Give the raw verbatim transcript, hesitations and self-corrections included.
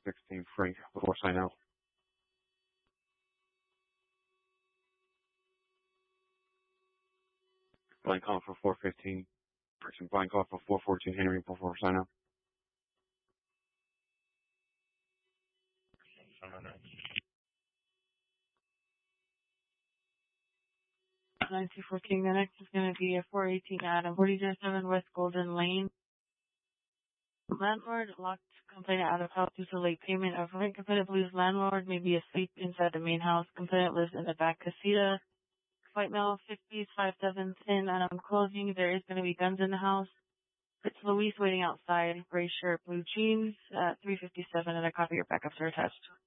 sixteen, Frank, before sign out. Blind call for four fifteen. Person blind call for four fourteen, Henry, before sign out. nine two four King. The next is going to be a four eighteen Adam, forty oh seven West Golden Lane. Landlord locked complainant out of house due to late payment of rent. Complainant believes landlord may be asleep inside the main house. Complainant lives in the back casita. White male, fifties, five seven, ten. And I'm closing. There is going to be guns in the house. It's Luis waiting outside. Gray shirt, blue jeans. At three fifty-seven, and a copy of your backups are attached.